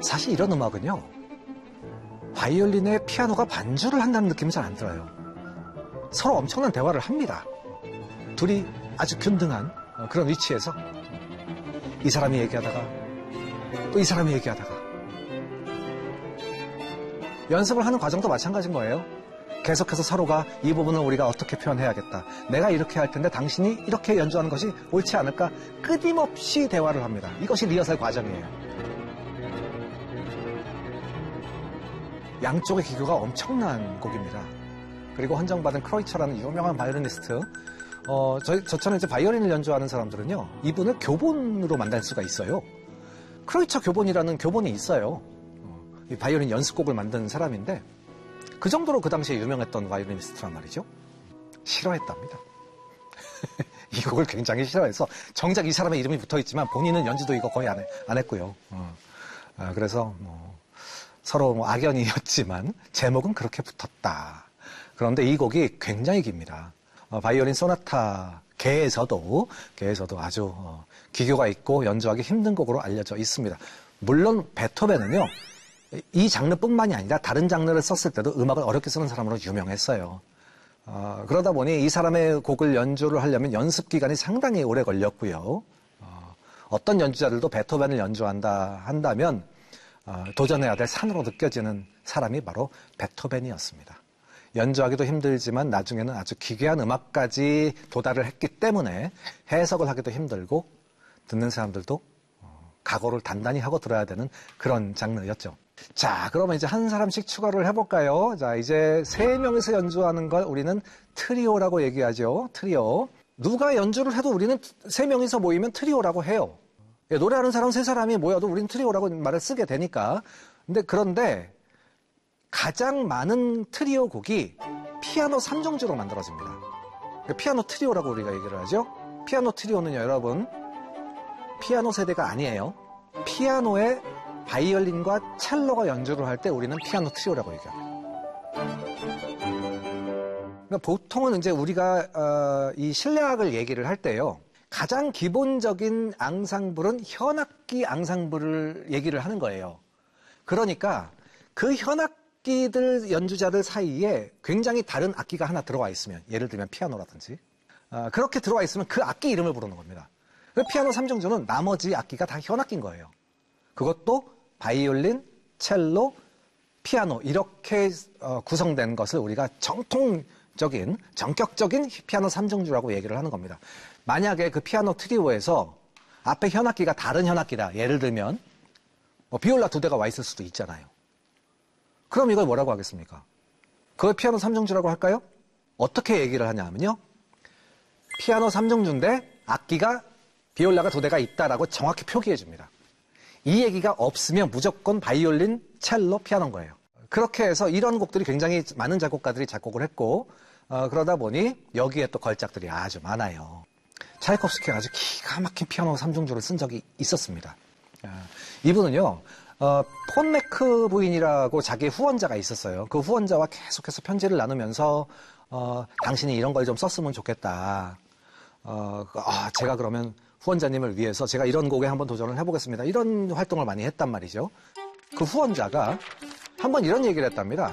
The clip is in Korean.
사실 이런 음악은요, 바이올린에 피아노가 반주를 한다는 느낌이 잘 안 들어요. 서로 엄청난 대화를 합니다. 둘이 아주 균등한 그런 위치에서 이 사람이 얘기하다가 또 이 사람이 얘기하다가 연습을 하는 과정도 마찬가지인 거예요. 계속해서 서로가 이 부분을 우리가 어떻게 표현해야겠다. 내가 이렇게 할 텐데 당신이 이렇게 연주하는 것이 옳지 않을까? 끊임없이 대화를 합니다. 이것이 리허설 과정이에요. 양쪽의 기교가 엄청난 곡입니다. 그리고 헌정받은 크로이처라는 유명한 바이올리니스트, 저처럼 이제 바이올린을 연주하는 사람들은요, 이분을 교본으로 만날 수가 있어요. 크로이처 교본이라는 교본이 있어요. 이 바이올린 연습곡을 만든 사람인데, 그 정도로 그 당시에 유명했던 바이올리니스트란 말이죠. 싫어했답니다. 이 곡을 굉장히 싫어해서 정작 이 사람의 이름이 붙어있지만 본인은 연주도 이거 거의 안 했고요. 그래서 서로 악연이었지만 제목은 그렇게 붙었다. 그런데 이 곡이 굉장히 깁니다. 바이올린 소나타 계에서도 아주 기교가 있고 연주하기 힘든 곡으로 알려져 있습니다. 물론 베토벤은요, 이 장르뿐만이 아니라 다른 장르를 썼을 때도 음악을 어렵게 쓰는 사람으로 유명했어요. 그러다 보니 이 사람의 곡을 연주를 하려면 연습 기간이 상당히 오래 걸렸고요. 어떤 연주자들도 베토벤을 연주한다 한다면 도전해야 될 산으로 느껴지는 사람이 바로 베토벤이었습니다. 연주하기도 힘들지만 나중에는 아주 기괴한 음악까지 도달을 했기 때문에 해석을 하기도 힘들고 듣는 사람들도 각오를 단단히 하고 들어야 되는 그런 장르였죠. 자, 그러면 이제 한 사람씩 추가를 해볼까요? 자, 이제 3명이서 연주하는 걸 우리는 트리오라고 얘기하죠. 트리오. 누가 연주를 해도 우리는 3명이서 모이면 트리오라고 해요. 노래하는 사람 3사람이 모여도 우리는 트리오라고 말을 쓰게 되니까. 그런데 가장 많은 트리오 곡이 피아노 3정주로 만들어집니다. 피아노 트리오라고 우리가 얘기를 하죠. 피아노 트리오는요, 여러분, 피아노 세대가 아니에요. 피아노에 바이올린과 첼로가 연주를 할 때 우리는 피아노 트리오라고 얘기합니다. 그러니까 보통은 이제 우리가 이 실내악을 얘기를 할 때요, 가장 기본적인 앙상블은 현악기 앙상블을 얘기를 하는 거예요. 그러니까 그 현악기들 연주자들 사이에 굉장히 다른 악기가 하나 들어와 있으면, 예를 들면 피아노라든지 그렇게 들어와 있으면 그 악기 이름을 부르는 겁니다. 피아노 3정주는 나머지 악기가 다 현악기인 거예요. 그것도 바이올린, 첼로, 피아노 이렇게 구성된 것을 우리가 전격적인 피아노 3정주라고 얘기를 하는 겁니다. 만약에 그 피아노 트리오에서 앞에 현악기가 다른 현악기다. 예를 들면 비올라 2대가 와 있을 수도 있잖아요. 그럼 이걸 뭐라고 하겠습니까? 그걸 피아노 3정주라고 할까요? 어떻게 얘기를 하냐면요, 피아노 3정주인데 악기가 비올라가 2대가 있다라고 정확히 표기해 줍니다. 이 얘기가 없으면 무조건 바이올린, 첼로, 피아노인 거예요. 그렇게 해서 이런 곡들이 굉장히 많은 작곡가들이 작곡을 했고, 그러다 보니 여기에 또 걸작들이 아주 많아요. 차이콥스키가 아주 기가 막힌 피아노 3정주를 쓴 적이 있었습니다. 이분은요, 폰 메크 부인이라고 자기의 후원자가 있었어요. 그 후원자와 계속해서 편지를 나누면서 당신이 이런 걸 좀 썼으면 좋겠다. 제가 그러면 후원자님을 위해서 제가 이런 곡에 한번 도전을 해보겠습니다. 이런 활동을 많이 했단 말이죠. 그 후원자가 한번 이런 얘기를 했답니다.